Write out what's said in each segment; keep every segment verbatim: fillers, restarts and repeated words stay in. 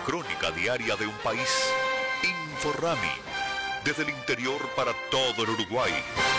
crónica diaria de un país. Inforrami, desde el interior para todo el Uruguay.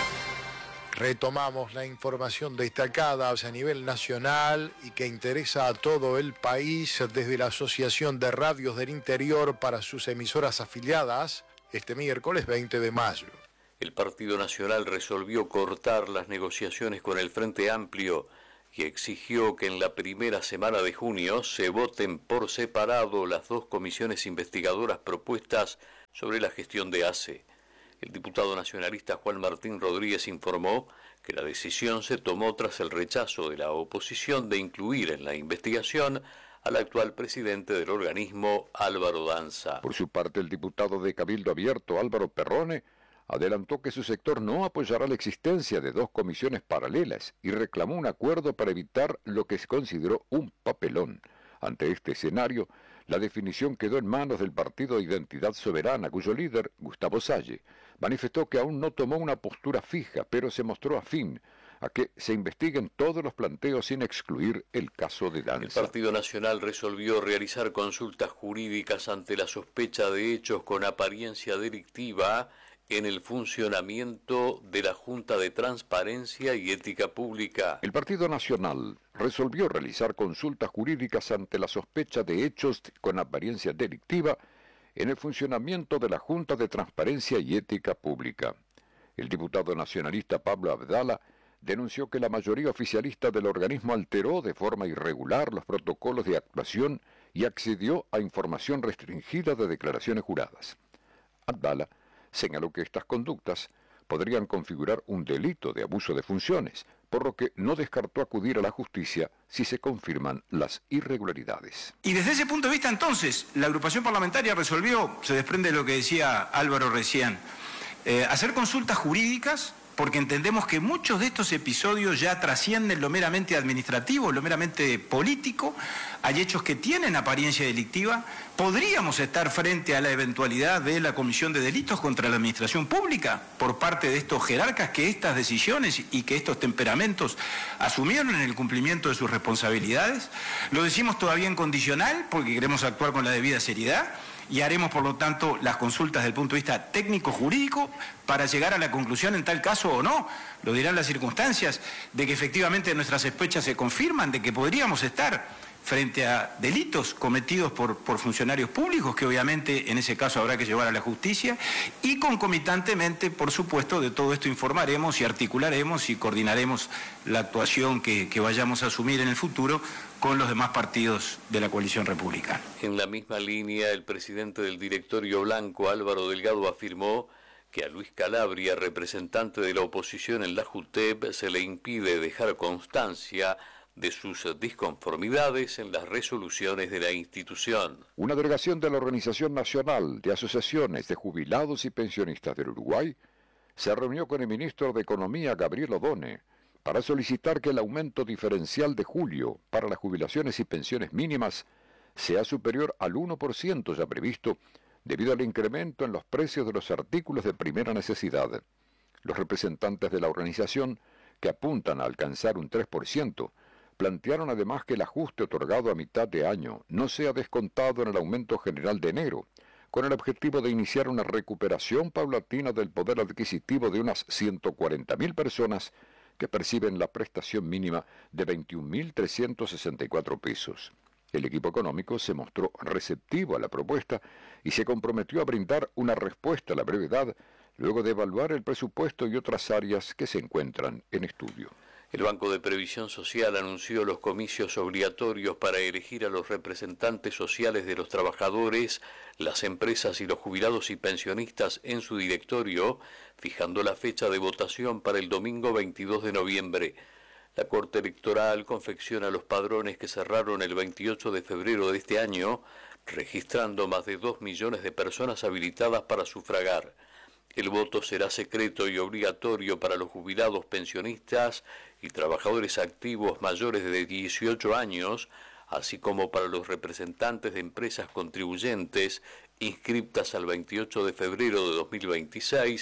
Retomamos la información destacada a nivel nacional y que interesa a todo el país desde la Asociación de Radios del Interior para sus emisoras afiliadas este miércoles veinte de mayo. El Partido Nacional resolvió cortar las negociaciones con el Frente Amplio y exigió que en la primera semana de junio se voten por separado las dos comisiones investigadoras propuestas sobre la gestión de ACE. El diputado nacionalista Juan Martín Rodríguez informó que la decisión se tomó tras el rechazo de la oposición de incluir en la investigación al actual presidente del organismo, Álvaro Danza. Por su parte, el diputado de Cabildo Abierto, Álvaro Perrone, adelantó que su sector no apoyará la existencia de dos comisiones paralelas y reclamó un acuerdo para evitar lo que se consideró un papelón. Ante este escenario, la definición quedó en manos del Partido de Identidad Soberana, cuyo líder, Gustavo Salle, manifestó que aún no tomó una postura fija, pero se mostró afín a que se investiguen todos los planteos sin excluir el caso de Danza. El Partido Nacional resolvió realizar consultas jurídicas ante la sospecha de hechos con apariencia delictiva en el funcionamiento de la Junta de Transparencia y Ética Pública. El Partido Nacional resolvió realizar consultas jurídicas ante la sospecha de hechos con apariencia delictiva en el funcionamiento de la Junta de Transparencia y Ética Pública. El diputado nacionalista Pablo Abdala denunció que la mayoría oficialista del organismo alteró de forma irregular los protocolos de actuación y accedió a información restringida de declaraciones juradas. Abdala señaló que estas conductas podrían configurar un delito de abuso de funciones, por lo que no descartó acudir a la justicia si se confirman las irregularidades. Y desde ese punto de vista, entonces, la agrupación parlamentaria resolvió, se desprende de lo que decía Álvaro recién, eh, hacer consultas jurídicas, porque entendemos que muchos de estos episodios ya trascienden lo meramente administrativo, lo meramente político. Hay hechos que tienen apariencia delictiva. ¿Podríamos estar frente a la eventualidad de la comisión de delitos contra la administración pública por parte de estos jerarcas que estas decisiones y que estos temperamentos asumieron en el cumplimiento de sus responsabilidades? Lo decimos todavía en condicional porque queremos actuar con la debida seriedad y haremos, por lo tanto, las consultas desde el punto de vista técnico-jurídico para llegar a la conclusión, en tal caso o no, lo dirán las circunstancias, de que efectivamente nuestras sospechas se confirman, de que podríamos estar frente a delitos cometidos por, por funcionarios públicos, que obviamente en ese caso habrá que llevar a la justicia, y concomitantemente, por supuesto, de todo esto informaremos y articularemos y coordinaremos la actuación que, que vayamos a asumir en el futuro con los demás partidos de la coalición republicana. En la misma línea, el presidente del directorio blanco, Álvaro Delgado, afirmó que a Luis Calabria, representante de la oposición en la JUTEP, se le impide dejar constancia de sus disconformidades en las resoluciones de la institución. Una delegación de la Organización Nacional de Asociaciones de Jubilados y Pensionistas del Uruguay se reunió con el ministro de Economía, Gabriel Odone, para solicitar que el aumento diferencial de julio para las jubilaciones y pensiones mínimas sea superior al uno por ciento ya previsto debido al incremento en los precios de los artículos de primera necesidad. Los representantes de la organización, que apuntan a alcanzar un tres por ciento, plantearon además que el ajuste otorgado a mitad de año no sea descontado en el aumento general de enero, con el objetivo de iniciar una recuperación paulatina del poder adquisitivo de unas ciento cuarenta mil personas que perciben la prestación mínima de veintiún mil trescientos sesenta y cuatro pesos. El equipo económico se mostró receptivo a la propuesta y se comprometió a brindar una respuesta a la brevedad luego de evaluar el presupuesto y otras áreas que se encuentran en estudio. El Banco de Previsión Social anunció los comicios obligatorios para elegir a los representantes sociales de los trabajadores, las empresas y los jubilados y pensionistas en su directorio, fijando la fecha de votación para el domingo veintidós de noviembre. La Corte Electoral confecciona los padrones que cerraron el veintiocho de febrero de este año, registrando más de dos millones de personas habilitadas para sufragar. El voto será secreto y obligatorio para los jubilados, pensionistas y trabajadores activos mayores de dieciocho años, así como para los representantes de empresas contribuyentes inscriptas al veintiocho de febrero de dos mil veintiséis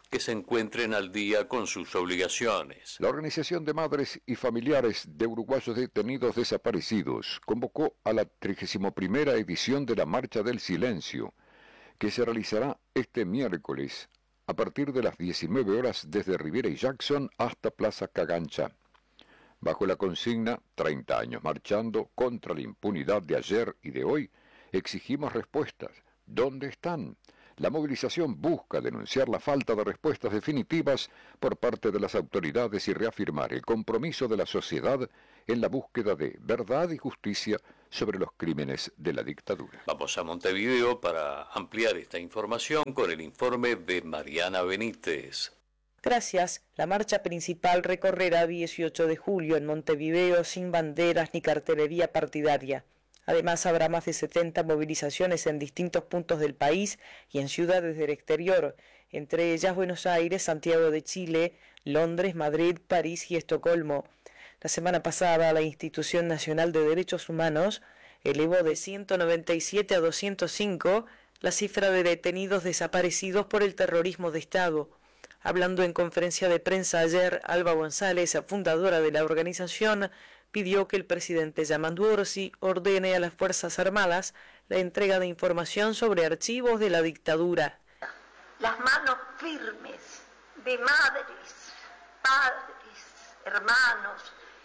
que se encuentren al día con sus obligaciones. La Organización de Madres y Familiares de Uruguayos Detenidos Desaparecidos convocó a la trigésima primera edición de la Marcha del Silencio, que se realizará este miércoles a partir de las diecinueve horas desde Rivera y Jackson hasta Plaza Cagancha. Bajo la consigna treinta años marchando contra la impunidad de ayer y de hoy, exigimos respuestas. ¿Dónde están? La movilización busca denunciar la falta de respuestas definitivas por parte de las autoridades y reafirmar el compromiso de la sociedad en la búsqueda de verdad y justicia sobre los crímenes de la dictadura. Vamos a Montevideo para ampliar esta información con el informe de Mariana Benítez. Gracias. La marcha principal recorrerá dieciocho de julio en Montevideo sin banderas ni cartelería partidaria. Además, habrá más de setenta movilizaciones en distintos puntos del país y en ciudades del exterior, entre ellas Buenos Aires, Santiago de Chile, Londres, Madrid, París y Estocolmo. La semana pasada, la Institución Nacional de Derechos Humanos elevó de ciento noventa y siete a doscientos cinco la cifra de detenidos desaparecidos por el terrorismo de Estado. Hablando en conferencia de prensa ayer, Alba González, fundadora de la organización, pidió que el presidente Yamandu Orsi ordene a las Fuerzas Armadas la entrega de información sobre archivos de la dictadura. Las manos firmes de madres, padres, hermanos,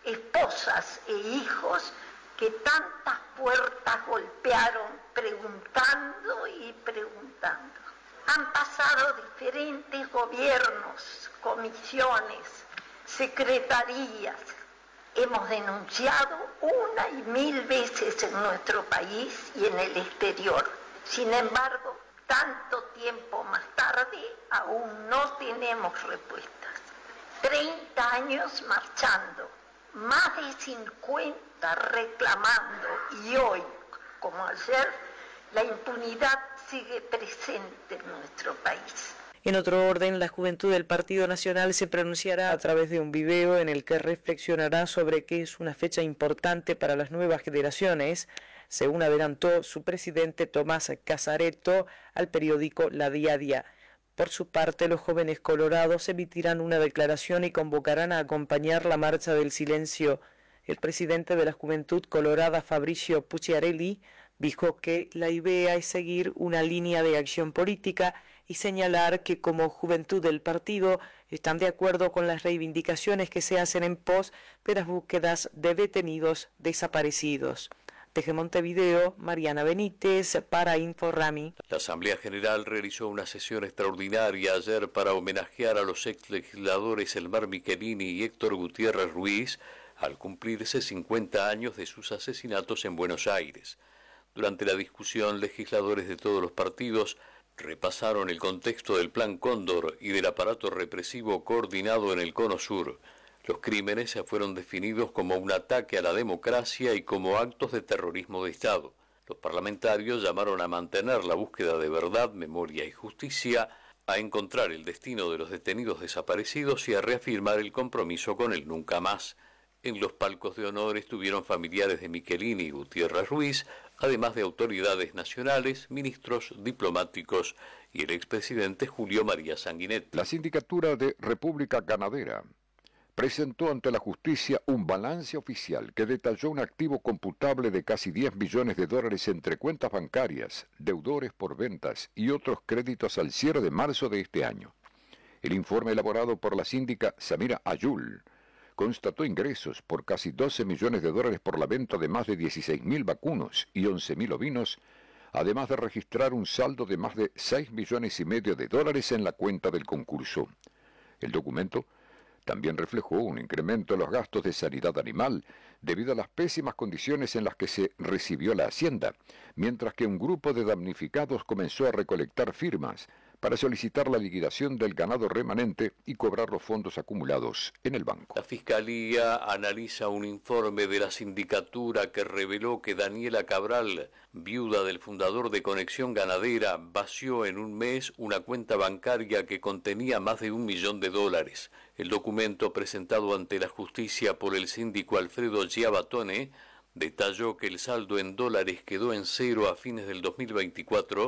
esposas e hijos que tantas puertas golpearon preguntando y preguntando. Han pasado diferentes gobiernos, comisiones, secretarías. Hemos denunciado una y mil veces en nuestro país y en el exterior. Sin embargo, tanto tiempo más tarde, aún no tenemos respuestas. treinta años marchando, más de cincuenta reclamando y hoy, como ayer, la impunidad sigue presente en nuestro país. En otro orden, la juventud del Partido Nacional se pronunciará a través de un video en el que reflexionará sobre qué es una fecha importante para las nuevas generaciones, según adelantó su presidente Tomás Casareto al periódico La Diaria. Por su parte, los jóvenes colorados emitirán una declaración y convocarán a acompañar la Marcha del Silencio. El presidente de la Juventud Colorada, Fabricio Pucciarelli, dijo que la idea es seguir una línea de acción política y señalar que como juventud del partido están de acuerdo con las reivindicaciones que se hacen en pos de las búsquedas de detenidos desaparecidos. Desde Montevideo, Mariana Benítez para Inforrami. La Asamblea General realizó una sesión extraordinaria ayer para homenajear a los ex legisladores Elmar Michelini y Héctor Gutiérrez Ruiz al cumplirse cincuenta años de sus asesinatos en Buenos Aires. Durante la discusión, legisladores de todos los partidos repasaron el contexto del Plan Cóndor y del aparato represivo coordinado en el Cono Sur. Los crímenes se fueron definidos como un ataque a la democracia y como actos de terrorismo de Estado. Los parlamentarios llamaron a mantener la búsqueda de verdad, memoria y justicia, a encontrar el destino de los detenidos desaparecidos y a reafirmar el compromiso con el nunca más. En los palcos de honor estuvieron familiares de Michelini y Gutiérrez Ruiz, además de autoridades nacionales, ministros, diplomáticos y el expresidente Julio María Sanguinetti. La Sindicatura de República Ganadera presentó ante la justicia un balance oficial que detalló un activo computable de casi diez millones de dólares entre cuentas bancarias, deudores por ventas y otros créditos al cierre de marzo de este año. El informe elaborado por la síndica Samira Ayul constató ingresos por casi doce millones de dólares por la venta de más de dieciséis mil vacunos y once mil ovinos, además de registrar un saldo de más de seis millones y medio de dólares en la cuenta del concurso. El documento también reflejó un incremento en los gastos de sanidad animal debido a las pésimas condiciones en las que se recibió la hacienda, mientras que un grupo de damnificados comenzó a recolectar firmas para solicitar la liquidación del ganado remanente y cobrar los fondos acumulados en el banco. La Fiscalía analiza un informe de la sindicatura que reveló que Daniela Cabral, viuda del fundador de Conexión Ganadera, vació en un mes una cuenta bancaria que contenía más de un millón de dólares. El documento presentado ante la justicia por el síndico Alfredo Giabatone detalló que el saldo en dólares quedó en cero a fines del dos mil veinticuatro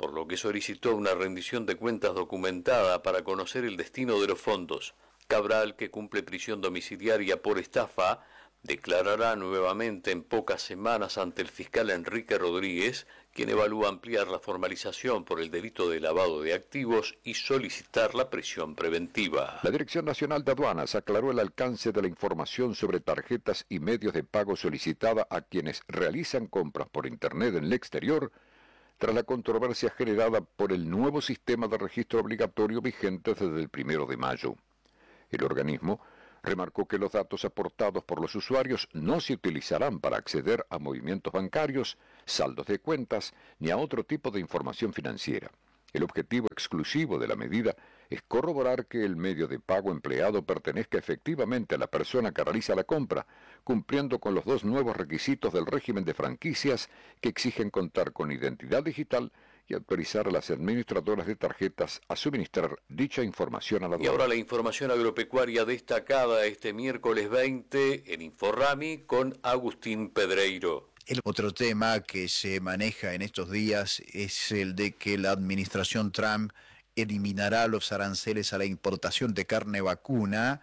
por lo que solicitó una rendición de cuentas documentada para conocer el destino de los fondos. Cabral, que cumple prisión domiciliaria por estafa, declarará nuevamente en pocas semanas ante el fiscal Enrique Rodríguez, quien evalúa ampliar la formalización por el delito de lavado de activos y solicitar la prisión preventiva. La Dirección Nacional de Aduanas aclaró el alcance de la información sobre tarjetas y medios de pago solicitada a quienes realizan compras por Internet en el exterior, tras la controversia generada por el nuevo sistema de registro obligatorio vigente desde el primero de mayo. El organismo remarcó que los datos aportados por los usuarios no se utilizarán para acceder a movimientos bancarios, saldos de cuentas, ni a otro tipo de información financiera. El objetivo exclusivo de la medida es corroborar que el medio de pago empleado pertenezca efectivamente a la persona que realiza la compra, cumpliendo con los dos nuevos requisitos del régimen de franquicias que exigen contar con identidad digital y autorizar a las administradoras de tarjetas a suministrar dicha información a la aduana. Y ahora la información agropecuaria destacada este miércoles veinte en Inforrami con Agustín Pedreiro. El otro tema que se maneja en estos días es el de que la administración Trump eliminará los aranceles a la importación de carne vacuna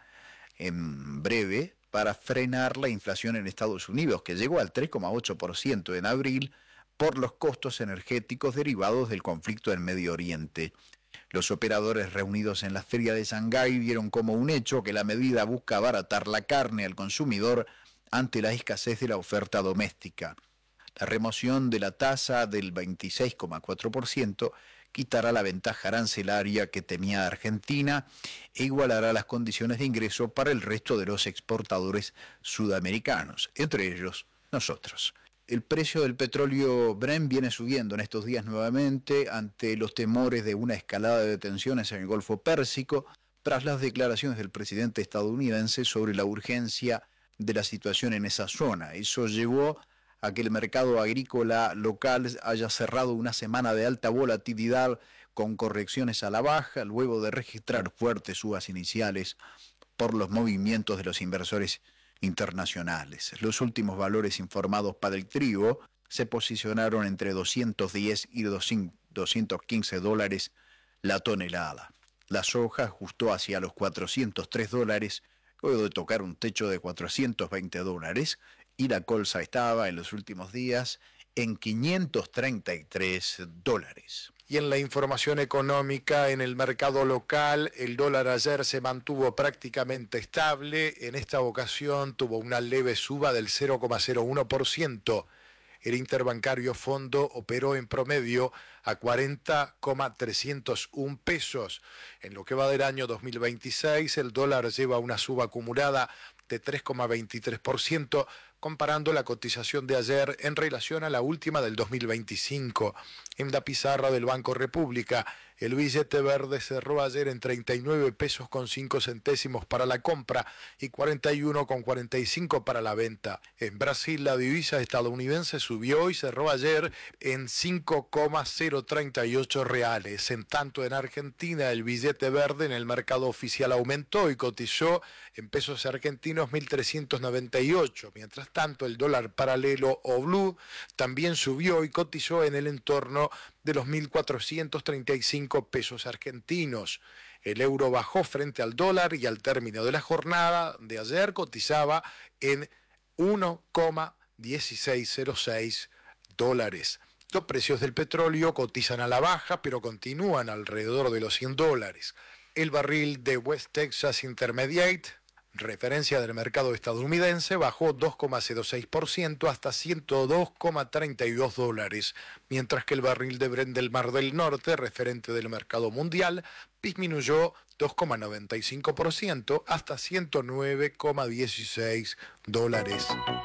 en breve para frenar la inflación en Estados Unidos, que llegó al tres coma ocho por ciento en abril, por los costos energéticos derivados del conflicto en Medio Oriente. Los operadores reunidos en la feria de Shanghái vieron como un hecho que la medida busca abaratar la carne al consumidor ante la escasez de la oferta doméstica. La remoción de la tasa del veintiséis coma cuatro por ciento quitará la ventaja arancelaria que tenía Argentina e igualará las condiciones de ingreso para el resto de los exportadores sudamericanos, entre ellos nosotros. El precio del petróleo Brent viene subiendo en estos días nuevamente ante los temores de una escalada de tensiones en el Golfo Pérsico tras las declaraciones del presidente estadounidense sobre la urgencia de la situación en esa zona. Eso llevó a que el mercado agrícola local haya cerrado una semana de alta volatilidad con correcciones a la baja, luego de registrar fuertes subas iniciales por los movimientos de los inversores internacionales. Los últimos valores informados para el trigo se posicionaron entre doscientos diez y doscientos quince dólares la tonelada. La soja ajustó hacia los cuatrocientos tres dólares, luego de tocar un techo de cuatrocientos veinte dólares, y la colza estaba en los últimos días en quinientos treinta y tres dólares. Y en la información económica, en el mercado local, el dólar ayer se mantuvo prácticamente estable. En esta ocasión tuvo una leve suba del cero coma cero uno por ciento. El interbancario Fondo operó en promedio a cuarenta coma trescientos uno pesos. En lo que va del año dos mil veintiséis, el dólar lleva una suba acumulada de tres coma veintitrés por ciento, comparando la cotización de ayer en relación a la última del dos mil veinticinco. En la pizarra del Banco República, el billete verde cerró ayer en treinta y nueve pesos con cinco centésimos para la compra y cuarenta y uno con cuarenta y cinco para la venta. En Brasil, la divisa estadounidense subió y cerró ayer en cinco coma cero treinta y ocho reales. En tanto, en Argentina, el billete verde en el mercado oficial aumentó y cotizó en pesos argentinos mil trescientos noventa y ocho. Mientras tanto, el dólar paralelo o blue también subió y cotizó en el entorno de los mil cuatrocientos treinta y cinco pesos argentinos. El euro bajó frente al dólar y al término de la jornada de ayer cotizaba en uno coma dieciséis cero seis dólares. Los precios del petróleo cotizan a la baja, pero continúan alrededor de los cien dólares. El barril de West Texas Intermediate, referencia del mercado estadounidense, bajó dos coma cero seis por ciento hasta ciento dos coma treinta y dos dólares, mientras que el barril de Brent del Mar del Norte, referente del mercado mundial, disminuyó dos coma noventa y cinco por ciento hasta ciento nueve coma dieciséis dólares.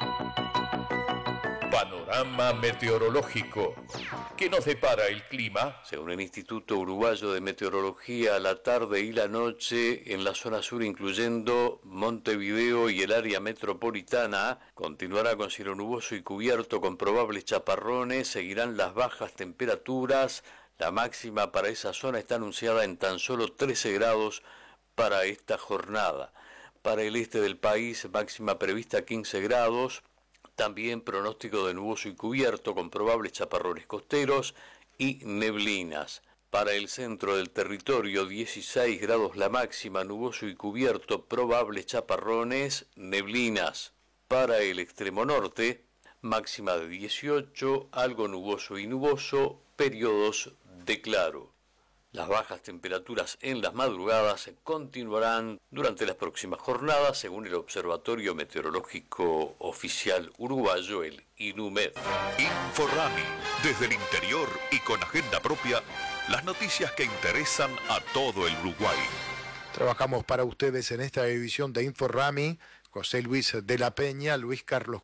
Panorama meteorológico. ¿Qué nos depara el clima? Según el Instituto Uruguayo de Meteorología, la tarde y la noche en la zona sur, incluyendo Montevideo y el área metropolitana, continuará con cielo nuboso y cubierto con probables chaparrones. Seguirán las bajas temperaturas. La máxima para esa zona está anunciada en tan solo trece grados para esta jornada. Para el este del país, máxima prevista quince grados. También pronóstico de nuboso y cubierto con probables chaparrones costeros. y neblinas. Para el centro del territorio, dieciséis grados la máxima, nuboso y cubierto, probables chaparrones, neblinas. Para el extremo norte, máxima de dieciocho, algo nuboso y nuboso, periodos de claro. Las bajas temperaturas en las madrugadas continuarán durante las próximas jornadas, según el Observatorio Meteorológico Oficial Uruguayo, el INUMED. Inforrami, desde el interior y con agenda propia, las noticias que interesan a todo el Uruguay. Trabajamos para ustedes en esta edición de Inforrami, José Luis de la Peña, Luis Carlos.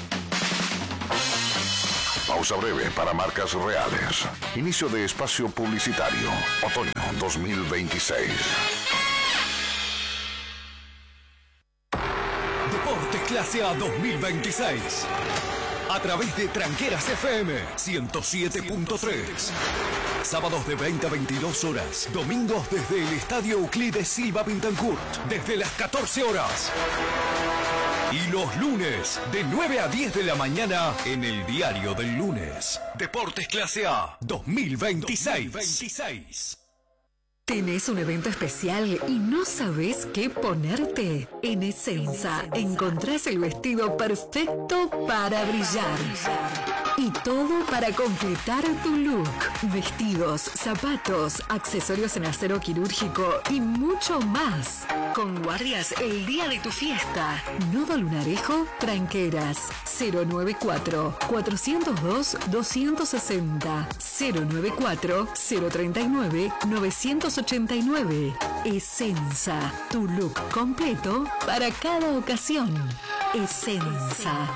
Pausa breve para marcas reales. Inicio de espacio publicitario. Otoño dos mil veintiséis. Deportes Clase A dos mil veintiséis. A través de Tranqueras F M ciento siete punto tres. Sábados de veinte a veintidós horas. Domingos desde el Estadio Euclides Silva Pintancourt. Desde las catorce horas. Y los lunes, de nueve a diez de la mañana, en el Diario del Lunes. Deportes Clase A dos mil veintiséis. ¿Tenés un evento especial y no sabés qué ponerte? En Essenza encontrás el vestido perfecto para brillar. Y todo para completar tu look. Vestidos, zapatos, accesorios en acero quirúrgico y mucho más. Con guardias el día de tu fiesta. Nodo Lunarejo, Tranqueras. cero noventa y cuatro, cuatrocientos dos, doscientos sesenta. cero noventa y cuatro, cero treinta y nueve, novecientos ochenta y nueve. Essenza, tu look completo para cada ocasión. Essenza.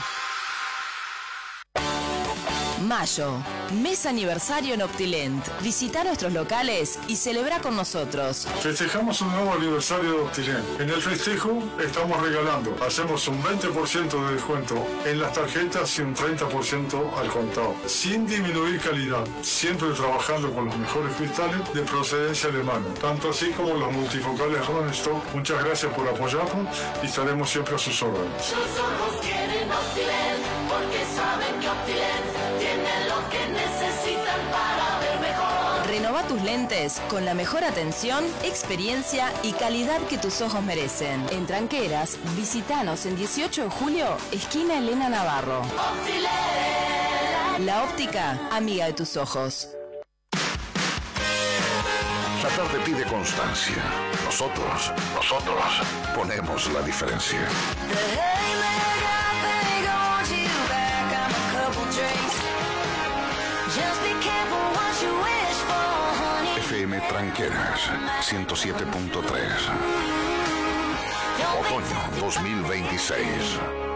Mayo, mes aniversario en Optilent. Visita nuestros locales y celebra con nosotros. Festejamos un nuevo aniversario de Optilent. En el festejo estamos regalando. Hacemos un veinte por ciento de descuento en las tarjetas y un treinta por ciento al contado. Sin disminuir calidad. Siempre trabajando con los mejores cristales de procedencia alemana. Tanto así como los multifocales Rodenstock. Muchas gracias por apoyarnos y estaremos siempre a sus órdenes. Los ojos quieren Optilent porque saben que Optilent tienen lo que necesitan para ver mejor. Renova tus lentes con la mejor atención, experiencia y calidad que tus ojos merecen. En Tranqueras, visitanos en dieciocho de julio, esquina Elena Navarro. Optilent. La óptica, amiga de tus ojos. La tarde pide constancia. Nosotros, nosotros ponemos la diferencia. F M Tranqueras ciento siete punto tres. Otoño dos mil veintiséis.